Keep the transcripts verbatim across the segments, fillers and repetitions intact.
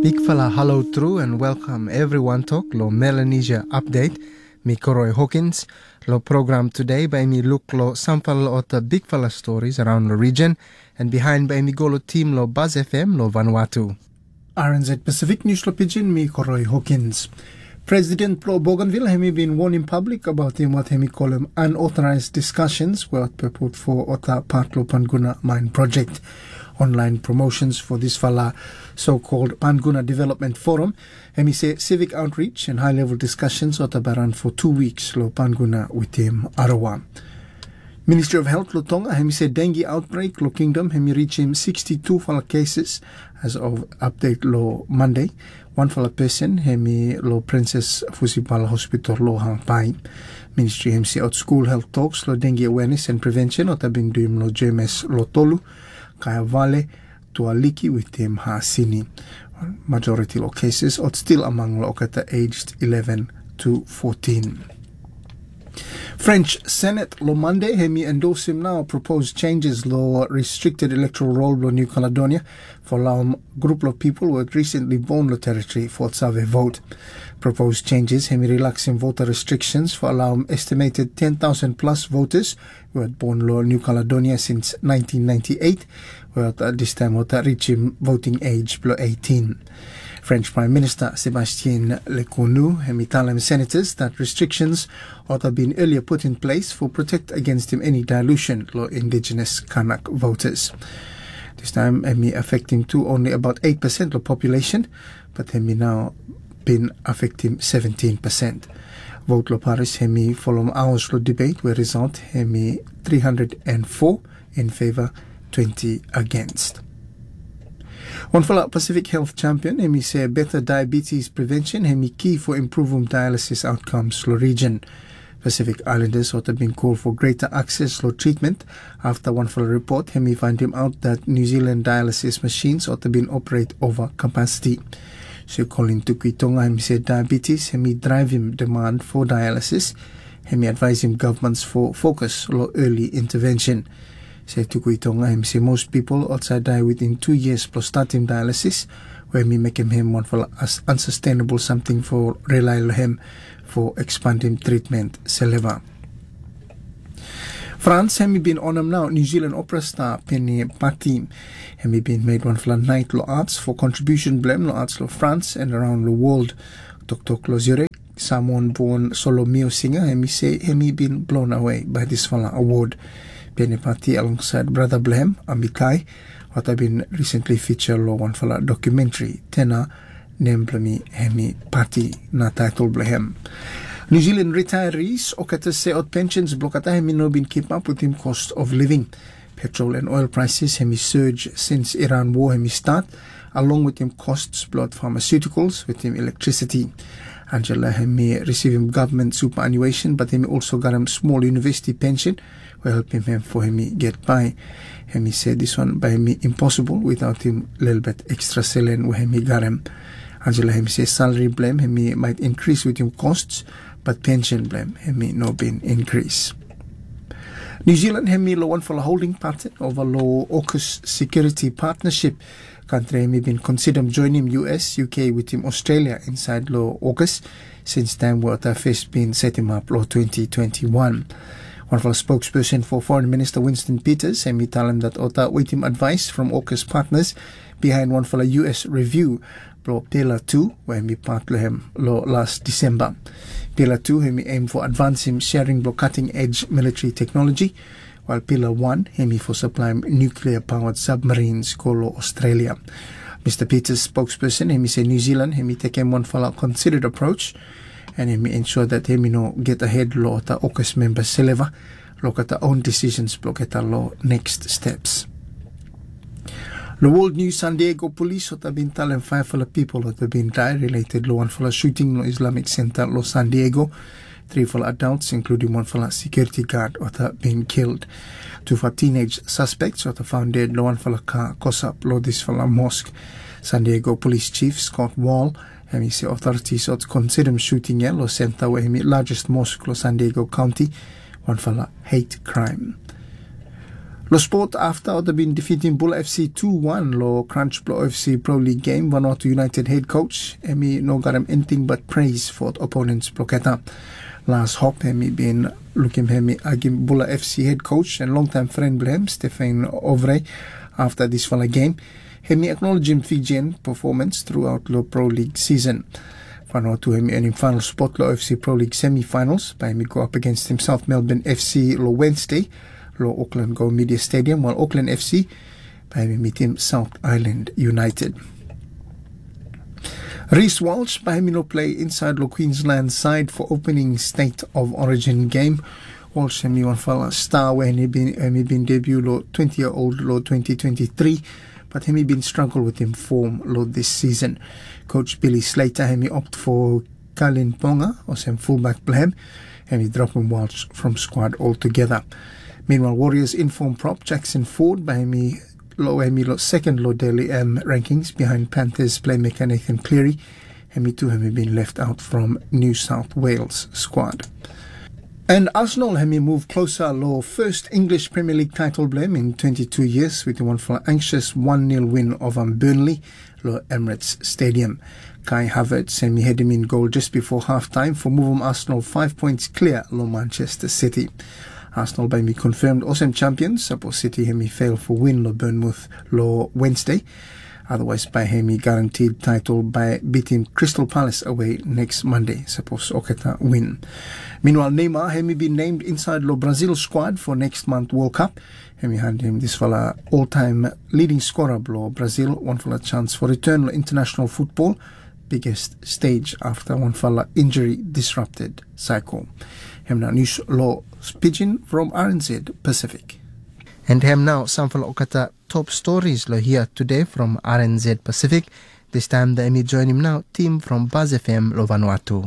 Big fella hello through and welcome everyone to lo Melanesia update. Mi Koroy Hawkins. Lo program today by me look lo sample of the big fella stories around the region and behind by me go lo team lo Buzz F M lo Vanuatu. R N Z Pacific News lo Pigeon mi Koroy Hawkins. President Pro Bougainville has been warned in public about him what he call him unauthorized discussions were put for Ota Patlo Panguna mine project. Online promotions for this fella so-called Panguna Development Forum. And he say civic outreach and high-level discussions Ota Baran for two weeks lo Panguna with him Arawa. Ministry of Health lo Tonga he say dengue outbreak lo kingdom he reach him sixty-two fella cases as of update lo Monday. One fella person he lo Princess Fusipala Hospital lo hang pai. Ministry he say out school health talks lo dengue awareness and prevention Ota bin doing lo J M S lo Tolu. Kaya Vale to Aliki with him Hasini. Majority of cases are still among Lokata aged eleven to fourteen. French Senate lo Monday hemi endorse him now proposed changes lo restricted electoral roll lo New Caledonia for allow group of people who had recently born lo territory for Save vote. Proposed changes hemi relaxing voter restrictions for allow estimated ten thousand plus voters who had born lo New Caledonia since nineteen ninety-eight, where at this time what reaching voting age below eighteen. French Prime Minister Sébastien Lecornu hemi tell him senators that restrictions ought to have been earlier put in place for protect against him any dilution lo indigenous Kanak voters. This time hemi affecting to only about eight percent of population, but hemi now been affecting seventeen percent. Vote lo Paris hemi follow hours lo debate where result hemi three hundred four in favor, twenty against. One fellow Pacific Health champion hemi say better diabetes prevention hemi key for improving dialysis outcomes lo region. Pacific Islanders ought to have been called for greater access to treatment after one fellow report hemi find him out that New Zealand dialysis machines ought to have been operate over capacity. So calling to Tonga hemi say diabetes hemi drive him demand for dialysis hemi advise him governments for focus lo early intervention. Say to Tonga hemi say most people outside die within two years plus starting dialysis where me make him him one for unsustainable something for rely on him for expanding treatment seleva. France hemi been on him now New Zealand opera star Penny Patti hemi been made one for night lo arts for contribution blame lo arts lo France and around the world. Doctor Closure someone born Solomeo singer hemi say hemi been blown away by this fella award. Penny Patti alongside brother Blem Amikai what have been recently featured lo one fella documentary Tena Nemblemi hemi Patti na title Blehem. New Zealand retirees okata say out pensions blokata hemi no been keep up with him cost of living. Petrol and oil prices hemi surge since Iran war hemi start along with him costs blood pharmaceuticals with him electricity. Angela hemi receive him government superannuation but hemi also got him small university pension will help him for hemi get by. Hemi said this one by hemi impossible without him little bit extra selling where hemi got him. Angela hemi say salary blame hemi might increase with him costs but pension blame hemi no been increase. New Zealand hemi lo one for a holding pattern over lo AUKUS security partnership. Country hemi been considered joining U S, U K with him Australia inside lo AUKUS since time where the first been set him up lo twenty twenty-one. One for a spokesperson for Foreign Minister Winston Peters hemi tell him that Ota with him advice from AUKUS partners behind one for a U S review lo Pillar two where hemi part lo him lo last December. Pillar two hemi aim for advancing sharing lo cutting edge military technology while Pillar one hemi for supplying nuclear powered submarines called Australia. Mister Peters spokesperson hemi say New Zealand hemi take him one for a considered approach and hemi ensure that hemi no get ahead lo ta AUKUS members seleva lo kata own decisions lo kata lo next steps. The World News San Diego police have been telling five for the people that have been died related to one for the shooting lo Islamic Center lo San Diego. Three for adults, including one for the security guard, have been killed. Two for teenage suspects have found dead. Lo one for the car Kosap lo this for the mosque. San Diego Police Chief Scott Wall and he say authorities ought to consider shooting lo center where he largest mosque lo San Diego County. One for the hate crime. Lo sport after they've been defeating Bulla F C two one lo Crunch Blow F C Pro League game. Vanuatu United head coach Emi no got him anything but praise for the opponents Bloketa. Last hop Emi been looking Emi agim Bulla F C head coach and long-time friend Blem Stefan Ovre after this fella game. Emi acknowledged him Fijian performance throughout lo Pro League season. Vanuatu Emi earning final spot lo F C Pro League semi-finals by Emi go up against himself Melbourne F C lo Wednesday. Lo Auckland Go Media Stadium, while Auckland F C by meeting South Island United. Reece Walsh by no play inside Lo Queensland side for opening State of Origin game. Walsh and one fella star when he been he been debut lo twenty year old lo twenty twenty-three, but he been struggle with him form lo this season. Coach Billy Slater he opt for Kalin Ponga or some fullback blame and he dropping Walsh from squad altogether. Meanwhile, Warriors inform prop Jackson Ford by me low Emi lo second low daily M rankings behind Panthers playmaker Nathan Cleary. Emi too have been left out from New South Wales squad. And Arsenal have moved closer low first English Premier League title blame in twenty-two years with one for anxious one nil win over Burnley low Emirates Stadium. Kai Havertz semi had him in goal just before half time for moving Arsenal five points clear low Manchester City. Arsenal by me confirmed awesome champions. Suppose City Hemi failed for win lo Bournemouth lo Wednesday. Otherwise by Hemi guaranteed title by beating Crystal Palace away next Monday. Suppose Oketa win. Meanwhile Neymar Hemi been named inside lo Brazil squad for next month World Cup. Hemi hand him this fella all-time leading scorer lo Brazil. One fella chance for return lo international football. Biggest stage after one fella injury disrupted cycle. Hem now news law pigeon from R N Z Pacific. And hem now some follow okata top stories lo here today from R N Z Pacific. This time the Emi join him now team from Buzz F M lo Vanuatu.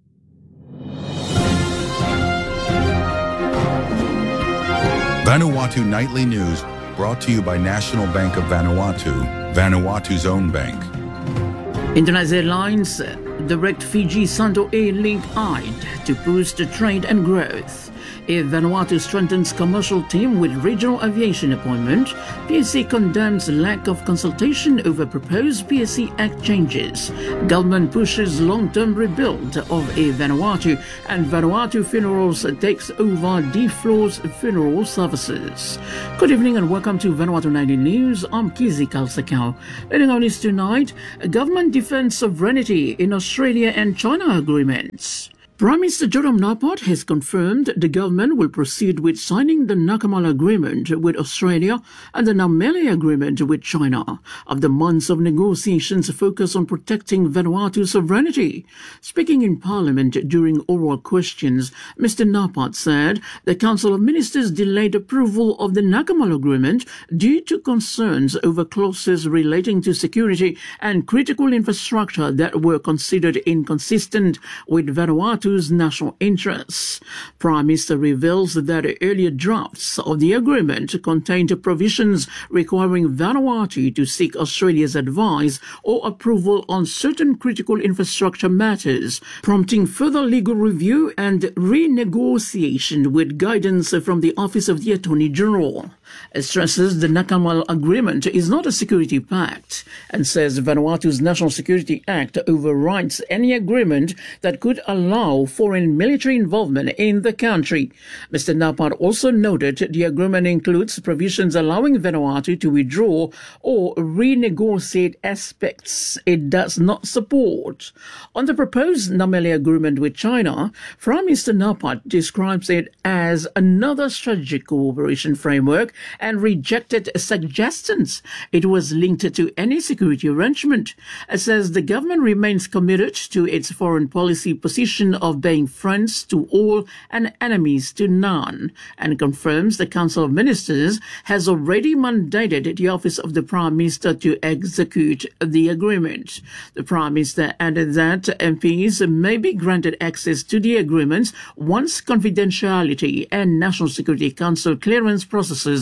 Vanuatu Nightly News brought to you by National Bank of Vanuatu, Vanuatu's own bank. International Airlines direct Fiji Santo Air link eyed to boost trade and growth. Air Vanuatu strengthens commercial team with regional aviation appointment. P S C condemns lack of consultation over proposed P S C Act changes. Government pushes long-term rebuild of Air Vanuatu, and Vanuatu Funerals takes over D Floor's funeral services. Good evening and welcome to Vanuatu ninety News. I'm Kizi Kalsakau. Leading on news tonight, government defends sovereignty in Australia and China agreements. Prime Minister Joram Napat has confirmed the government will proceed with signing the Nakamal Agreement with Australia and the Namele Agreement with China after months of negotiations focused on protecting Vanuatu's sovereignty. Speaking in Parliament during oral questions, Mister Napat said the Council of Ministers delayed approval of the Nakamal Agreement due to concerns over clauses relating to security and critical infrastructure that were considered inconsistent with Vanuatu national interests. Prime Minister reveals that earlier drafts of the agreement contained provisions requiring Vanuatu to seek Australia's advice or approval on certain critical infrastructure matters, prompting further legal review and renegotiation with guidance from the Office of the Attorney General. It stresses the Nakamal Agreement is not a security pact and says Vanuatu's National Security Act overrides any agreement that could allow foreign military involvement in the country. Mister Napat also noted the agreement includes provisions allowing Vanuatu to withdraw or renegotiate aspects it does not support. On the proposed Namele Agreement with China, Prime Minister Napat describes it as another strategic cooperation framework and rejected suggestions it was linked to any security arrangement. It says the government remains committed to its foreign policy position of being friends to all and enemies to none, and confirms the Council of Ministers has already mandated the Office of the Prime Minister to execute the agreement. The Prime Minister added that M Ps may be granted access to the agreements once confidentiality and National Security Council clearance processes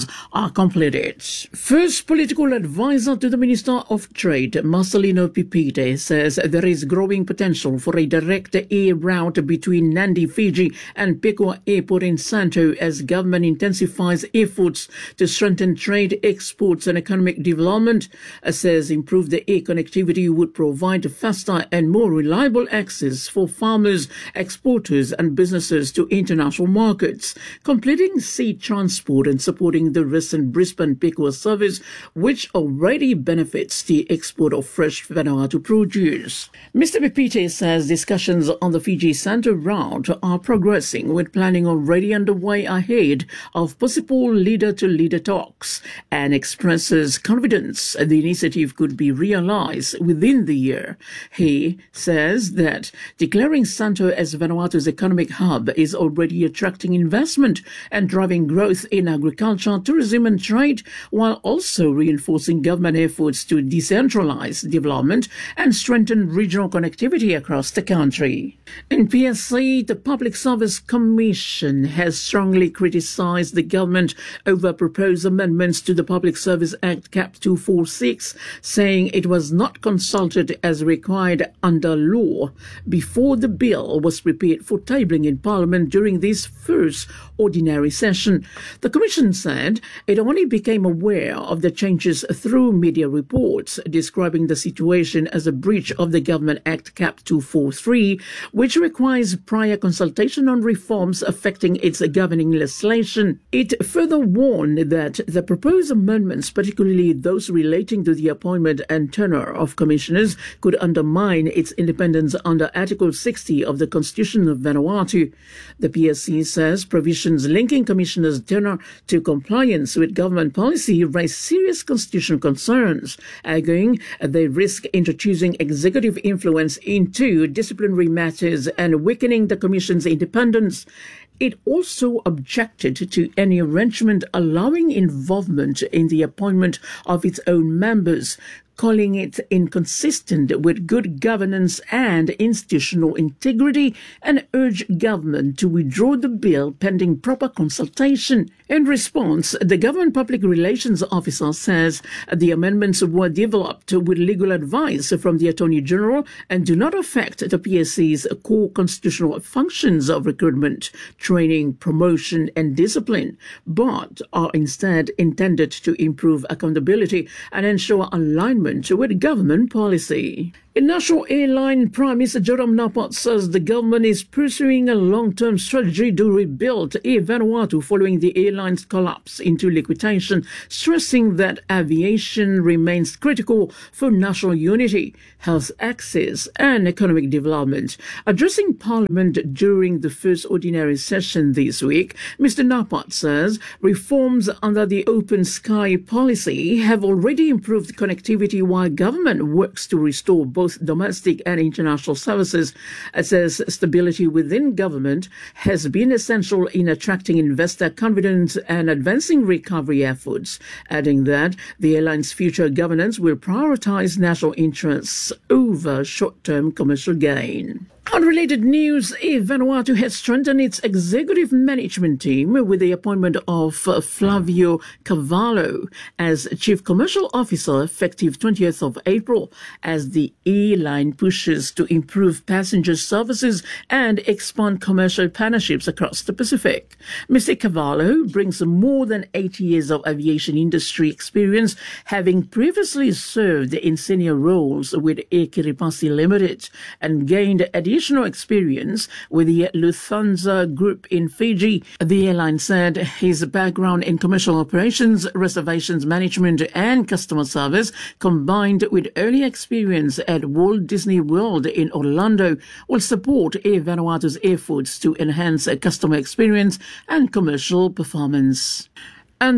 operations are completed. First political advisor to the Minister of Trade, Marcelino Pipite, says there is growing potential for a direct air route between Nandi, Fiji and Pekua Airport in Santo as government intensifies efforts to strengthen trade, exports and economic development. Uh, says improved air connectivity would provide faster and more reliable access for farmers, exporters and businesses to international markets, completing sea transport and supporting the recent Brisbane-Pekua service, which already benefits the export of fresh Vanuatu produce. Mister Pipite says discussions on the Fiji-Santo route are progressing, with planning already underway ahead of possible leader-to-leader talks, and expresses confidence the initiative could be realized within the year. He says that declaring Santo as Vanuatu's economic hub is already attracting investment and driving growth in agriculture, tourism and trade, while also reinforcing government efforts to decentralize development and strengthen regional connectivity across the country. In P S C, the Public Service Commission has strongly criticized the government over proposed amendments to the Public Service Act Cap two forty-six, saying it was not consulted as required under law before the bill was prepared for tabling in Parliament during this first ordinary session. The Commission said it only became aware of the changes through media reports, describing the situation as a breach of the Government Act Cap two forty-three, which requires prior consultation on reforms affecting its governing legislation. It further warned that the proposed amendments, particularly those relating to the appointment and tenure of commissioners, could undermine its independence under Article sixty of the Constitution of Vanuatu. The P S C says provisions linking commissioners' tenure to compliance with government policy raise serious constitutional concerns, arguing they risk introducing executive influence into disciplinary matters and weakening the Commission's independence. It also objected to any arrangement allowing involvement in the appointment of its own members, calling it inconsistent with good governance and institutional integrity, and urged government to withdraw the bill pending proper consultation. In response, the Government Public Relations Officer says the amendments were developed with legal advice from the Attorney General and do not affect the P S C's core constitutional functions of recruitment, training, promotion and discipline, but are instead intended to improve accountability and ensure alignment with government policy. In National Airline, Prime Minister Jerome Napot says the government is pursuing a long-term strategy to rebuild Air Vanuatu following the airline's collapse into liquidation, stressing that aviation remains critical for national unity, health access and economic development. Addressing Parliament during the first ordinary session this week, Mister Napot says reforms under the Open Sky policy have already improved connectivity while government works to restore both domestic and international services. It says stability within government has been essential in attracting investor confidence and advancing recovery efforts, adding that the airline's future governance will prioritize national interests over short-term commercial gain. Unrelated news, Air Vanuatu has strengthened its executive management team with the appointment of Flavio Cavallo as Chief Commercial Officer effective twentieth of April, as the airline pushes to improve passenger services and expand commercial partnerships across the Pacific. Mister Cavallo brings more than eight years of aviation industry experience, having previously served in senior roles with Air Kiribati Limited and gained additional Additional experience with the Lufthansa Group in Fiji. The airline said his background in commercial operations, reservations management and customer service, combined with early experience at Walt Disney World in Orlando, will support Air Vanuatu's efforts to enhance customer experience and commercial performance. And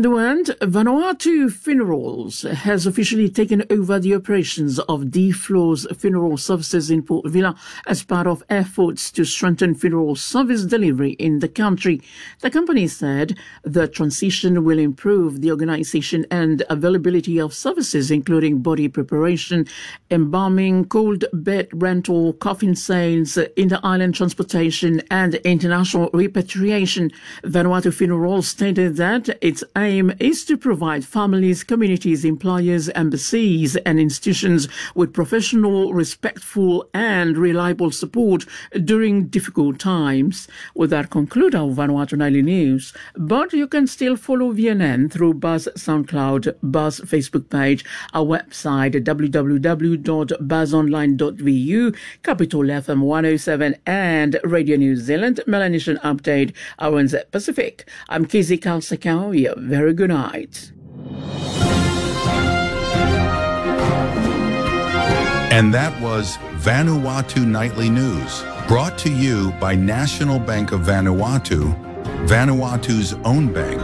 Vanuatu Funerals has officially taken over the operations of D Flows Funeral Services in Port Vila as part of efforts to strengthen funeral service delivery in the country. The company said the transition will improve the organization and availability of services, including body preparation, embalming, cold bed rental, coffin sales, inter-island transportation, and international repatriation. Vanuatu Funerals stated that its aim is to provide families, communities, employers, embassies and institutions with professional, respectful and reliable support during difficult times. With that, conclude our Vanuatu Nightly News. But you can still follow V N N through Buzz SoundCloud, Buzz Facebook page, our website w w w dot buzz online dot v u, Capital F M one oh seven and Radio New Zealand, Melanesian Update, R N Z Pacific. I'm Kizzy Kalsakau. Very good night. And that was Vanuatu Nightly News, brought to you by National Bank of Vanuatu, Vanuatu's own bank.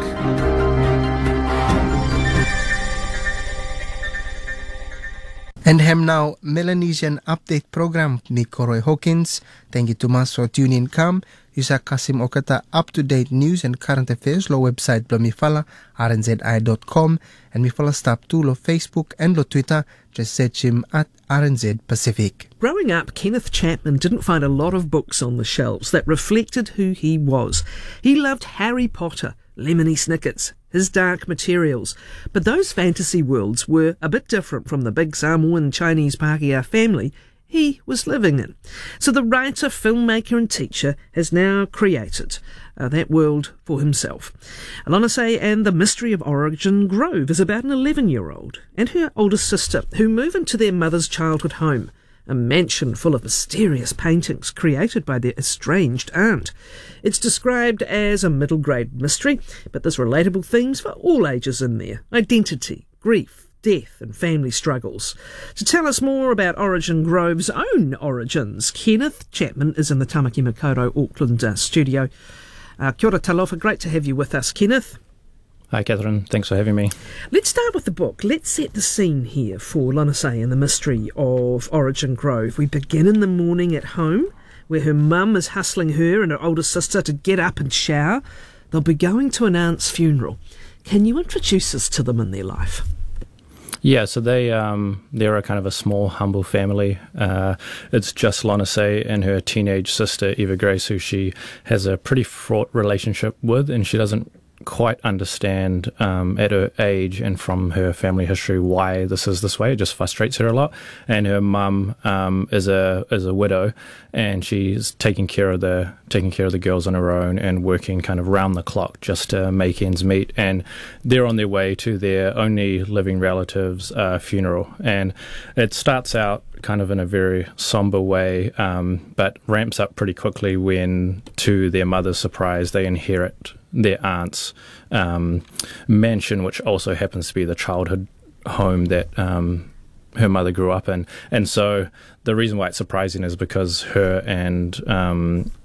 And hem now Melanesian Update Program ni Koroi Hawkins. Thank you to mas for tuning in kam. Yusa kasim okata up-to-date news and current affairs lo website blo mifala r n z i dot com and mifala stop to lo Facebook and lo Twitter. Just search him at R N Z Pacific. Growing up, Kenneth Chapman didn't find a lot of books on the shelves that reflected who he was. He loved Harry Potter, Lemony Snickets, his Dark Materials, but those fantasy worlds were a bit different from the big Samoan Chinese Pākehā family he was living in. So the writer, filmmaker and teacher has now created uh, that world for himself. Alonase and the Mystery of Origin Grove is about an eleven-year-old and her older sister who move into their mother's childhood home, a mansion full of mysterious paintings created by their estranged aunt. It's described as a middle-grade mystery, but there's relatable themes for all ages in there: identity, grief, death and family struggles. To tell us more about Origin Grove's own origins, Kenneth Chapman is in the Tamaki Makaurau Auckland uh, studio. Uh, kia ora talofa, great to have you with us, Kenneth. Hi Catherine, thanks for having me. Let's start with the book. Let's set the scene here for Lonase and the Mystery of Origin Grove. We begin in the morning at home, where her mum is hustling her and her older sister to get up and shower. They'll be going to an aunt's funeral. Can you introduce us to them in their life? Yeah, so they um, they're a kind of a small, humble family. Uh, it's just Lonase and her teenage sister Eva Grace, who she has a pretty fraught relationship with, and she doesn't quite understand um, at her age and from her family history why this is this way. It just frustrates her a lot. And her mum um, is a is a widow, and she's taking care of the taking care of the girls on her own and working kind of round the clock just to make ends meet. And they're on their way to their only living relative's uh, funeral, and it starts out kind of in a very somber way, um, but ramps up pretty quickly when, to their mother's surprise, they inherit their aunt's um, mansion, which also happens to be the childhood home that um, her mother grew up in. And so the reason why it's surprising is because her and um,